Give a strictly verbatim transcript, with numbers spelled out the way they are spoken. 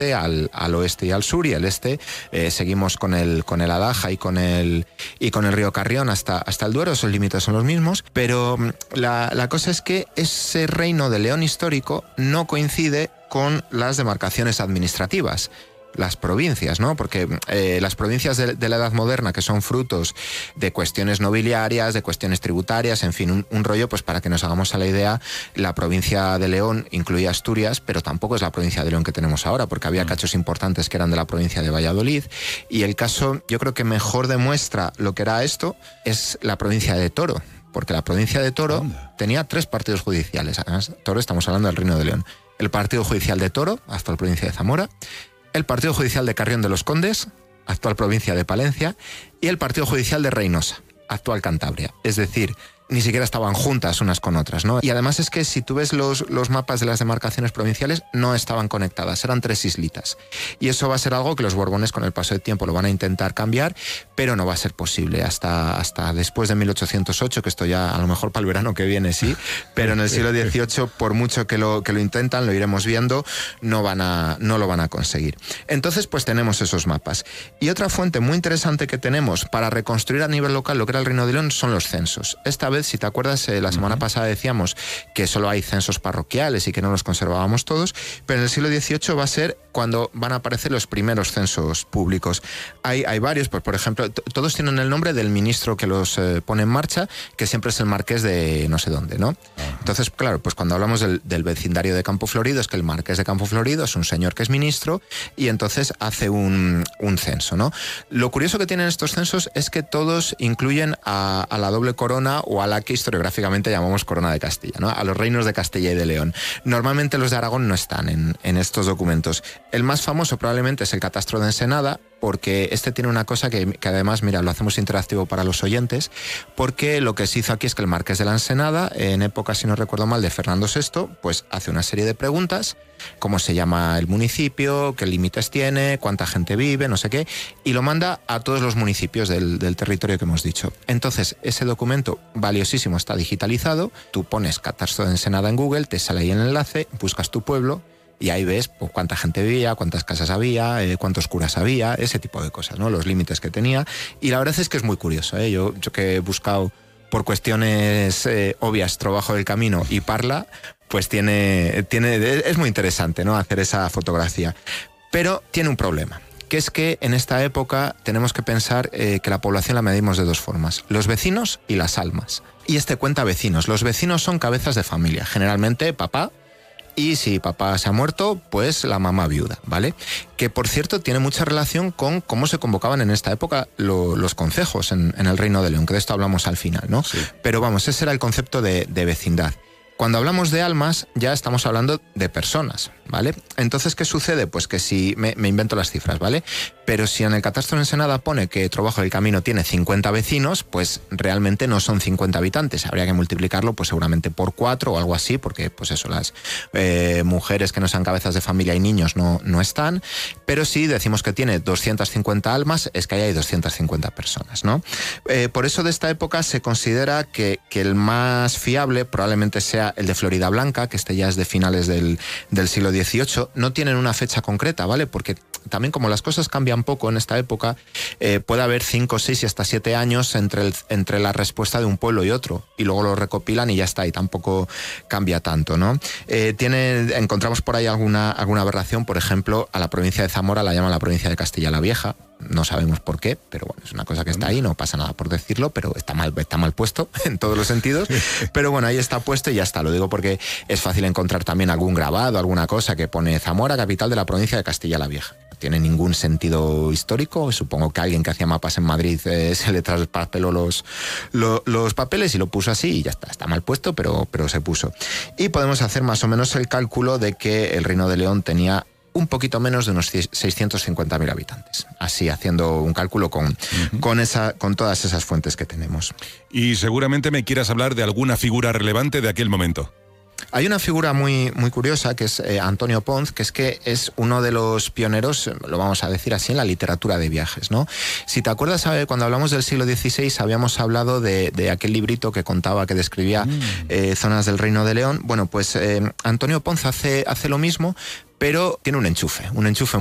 Al, al oeste y al sur, y el este eh, seguimos con el con el Adaja y con el y con el río Carrión hasta, hasta el Duero. Esos límites son los mismos, pero la, la cosa es que ese reino de León histórico no coincide con las demarcaciones administrativas, las provincias, ¿no? Porque eh, las provincias de, de la Edad Moderna, que son frutos de cuestiones nobiliarias, de cuestiones tributarias, en fin, un, un rollo, pues para que nos hagamos a la idea, la provincia de León incluía Asturias, pero tampoco es la provincia de León que tenemos ahora, porque había cachos importantes que eran de la provincia de Valladolid, y el caso, yo creo que mejor demuestra lo que era esto, es la provincia de Toro, porque la provincia de Toro ¿Dónde? tenía tres partidos judiciales. Además, Toro, estamos hablando del Reino de León. El partido judicial de Toro, actual provincia de Zamora, el partido judicial de Carrión de los Condes, actual provincia de Palencia, y el partido judicial de Reynosa, actual Cantabria. Es decir, ni siquiera estaban juntas unas con otras, ¿no? Y además es que si tú ves los, los mapas de las demarcaciones provinciales, no estaban conectadas, eran tres islitas. Y eso va a ser algo que los Borbones con el paso del tiempo lo van a intentar cambiar, pero no va a ser posible hasta, hasta después de mil ochocientos ocho, que esto ya a lo mejor para el verano que viene sí, pero en el siglo dieciocho, por mucho que lo, que lo intentan, lo iremos viendo, no, van a, no lo van a conseguir. Entonces, pues tenemos esos mapas. Y otra fuente muy interesante que tenemos para reconstruir a nivel local lo que era el Reino de León son los censos. Esta vez, si te acuerdas, eh, la semana pasada decíamos que solo hay censos parroquiales y que no los conservábamos todos, pero en el siglo dieciocho va a ser cuando van a aparecer los primeros censos públicos. Hay, hay varios, pues por ejemplo, t- todos tienen el nombre del ministro que los eh, pone en marcha, que siempre es el marqués de no sé dónde, ¿no? Ajá. Entonces, claro, pues cuando hablamos del, del vecindario de Campo Florido, es que el marqués de Campo Florido es un señor que es ministro y entonces hace un, un censo, ¿no? Lo curioso que tienen estos censos es que todos incluyen a, a la doble corona o a la que historiográficamente llamamos Corona de Castilla, ¿no? A los reinos de Castilla y de León. Normalmente los de Aragón no están en, en estos documentos. El más famoso probablemente es el Catastro de Ensenada, porque este tiene una cosa que, que además, mira, lo hacemos interactivo para los oyentes, porque lo que se hizo aquí es que el marqués de la Ensenada, en época, si no recuerdo mal, de Fernando sexto, pues hace una serie de preguntas, cómo se llama el municipio, qué límites tiene, cuánta gente vive, no sé qué, y lo manda a todos los municipios del, del territorio que hemos dicho. Entonces, ese documento valiosísimo está digitalizado, tú pones Catastro de Ensenada en Google, te sale ahí el enlace, buscas tu pueblo, y ahí ves pues, cuánta gente vivía, cuántas casas había, eh, cuántos curas había, ese tipo de cosas, ¿no? Los límites que tenía. Y la verdad es que es muy curioso, ¿eh? Yo, yo que he buscado por cuestiones eh, obvias Trabajo del Camino y Parla, pues tiene, tiene, es muy interesante, ¿no? Hacer esa fotografía. Pero tiene un problema, que es que en esta época tenemos que pensar eh, que la población la medimos de dos formas, los vecinos y las almas. Y este cuenta vecinos. Los vecinos son cabezas de familia, generalmente papá, y si papá se ha muerto, pues la mamá viuda, ¿vale? Que por cierto tiene mucha relación con cómo se convocaban en esta época lo, los concejos en, en el Reino de León, que de esto hablamos al final, ¿no? Sí. Pero vamos, ese era el concepto de, de vecindad. Cuando hablamos de almas, ya estamos hablando de personas, ¿vale? Entonces, ¿qué sucede? Pues que si... Me, me invento las cifras, ¿vale? Pero si en el Catastro de Ensenada pone que Trabajo del Camino tiene cincuenta vecinos, pues realmente no son cincuenta habitantes. Habría que multiplicarlo, pues seguramente por cuatro o algo así, porque, pues eso, las eh, mujeres que no sean cabezas de familia y niños no, no están. Pero si decimos que tiene doscientas cincuenta almas, es que ahí hay doscientas cincuenta personas, ¿no? Eh, por eso de esta época se considera que, que el más fiable probablemente sea el de Florida Blanca, que este ya es de finales del, del siglo dieciocho. No tienen una fecha concreta, ¿vale? Porque también como las cosas cambian poco en esta época, eh, puede haber cinco, seis y hasta siete años entre, el, entre la respuesta de un pueblo y otro, y luego lo recopilan y ya está, y tampoco cambia tanto, ¿no? Eh, tiene, encontramos por ahí alguna, alguna aberración, por ejemplo, a la provincia de Zamora la llaman la provincia de Castilla la Vieja. No sabemos por qué, pero bueno, es una cosa que está ahí, no pasa nada por decirlo, pero está mal, está mal puesto en todos los sentidos. Pero bueno, ahí está puesto y ya está. Lo digo porque es fácil encontrar también algún grabado, alguna cosa que pone Zamora, capital de la provincia de Castilla la Vieja. No tiene ningún sentido histórico. Supongo que alguien que hacía mapas en Madrid eh, se le traspapeló los, los, los papeles y lo puso así y ya está. Está mal puesto, pero, pero se puso. Y podemos hacer más o menos el cálculo de que el Reino de León tenía un poquito menos de unos seiscientos cincuenta mil habitantes. Así, haciendo un cálculo con, uh-huh. con, esa, con todas esas fuentes que tenemos. Y seguramente me quieras hablar de alguna figura relevante de aquel momento. Hay una figura muy, muy curiosa que es eh, Antonio Ponz, que es que es uno de los pioneros, lo vamos a decir así, en la literatura de viajes, ¿no? Si te acuerdas, cuando hablamos del siglo dieciséis habíamos hablado de, de aquel librito que contaba, que describía mm. eh, zonas del Reino de León. Bueno, pues eh, Antonio Ponz hace, hace lo mismo, pero tiene un enchufe, un enchufe